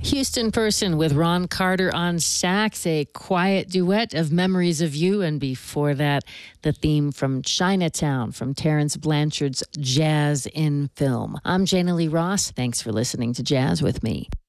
Houston Person with Ron Carter on sax, a quiet duet of Memories of You. And before that, the theme from Chinatown from Terrence Blanchard's Jazz in Film. I'm Jana Lee Ross. Thanks for listening to Jazz with Me.